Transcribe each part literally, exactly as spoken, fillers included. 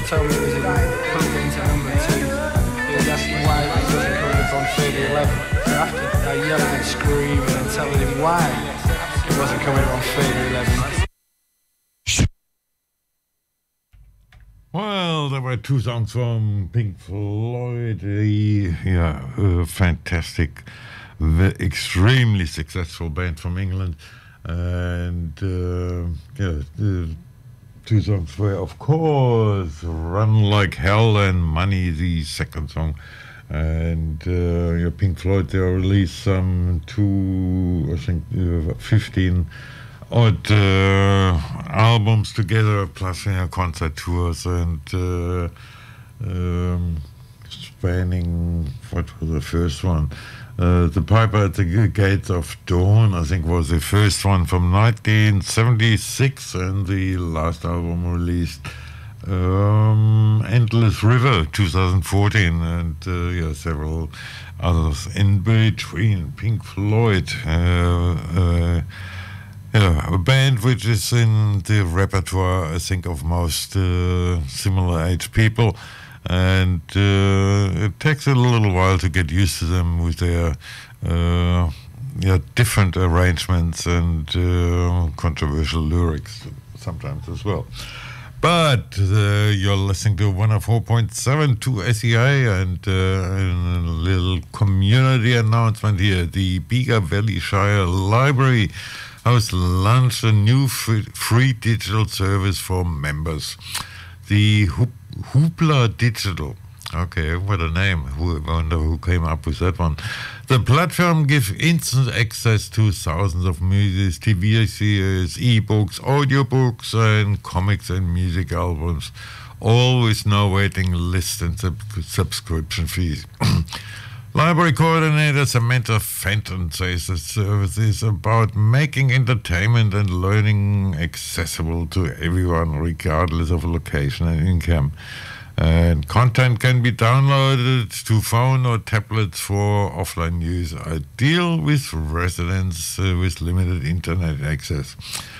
told me it was in plugged into number two. He was asking why it wasn't coming up on thirty eleven. So after I yelling and screaming and telling him why it wasn't coming up on thirty eleven. Well, there were two songs from Pink Floyd. A, yeah, a fantastic, ve- extremely successful band from England. And uh, yeah, the two songs were, of course, Run Like Hell and Money, the second song. And uh, yeah, Pink Floyd, they released some two, I think, uh, fifteen odd uh, albums together, plus you know, concert tours, and uh, um, spanning, what was the first one? Uh, the Piper at the Gates of Dawn, I think, was the first one from nineteen seventy-six, and the last album released, um, Endless River, two thousand fourteen, and uh, yeah, several others in between. Pink Floyd, uh, uh, yeah, a band which is in the repertoire, I think, of most uh, similar age people, and uh, it takes a little while to get used to them with their uh, yeah, different arrangements and uh, controversial lyrics sometimes as well. But uh, you're listening to one oh four point seven to S E A, and uh, a little community announcement here. The Bega Valley Shire Library has launched a new free, free digital service for members. The Hoop, Hoopla Digital. Okay, what a name. Who, I wonder who came up with that one. The platform gives instant access to thousands of movies, T V series, e-books, audiobooks, and comics and music albums, all with no waiting list and sub- subscription fees. Library coordinator Samantha Fenton says the service is about making entertainment and learning accessible to everyone, regardless of location and income. And content can be downloaded to phone or tablets for offline use, ideal with residents uh, with limited internet access.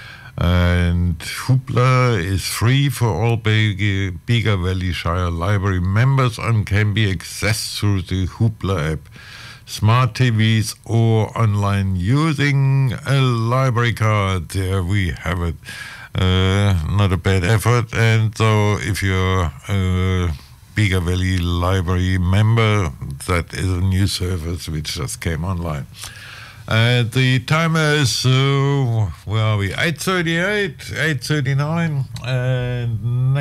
And Hoopla is free for all Bega, Bega Valley Shire Library members and can be accessed through the Hoopla app, smart T Vs, or online using a library card. There we have it. Uh, not a bad effort. And so if you're a Bega Valley Library member, that is a new service which just came online. Uh, the timer is, uh, where are we? eight thirty-eight, eight thirty-nine, and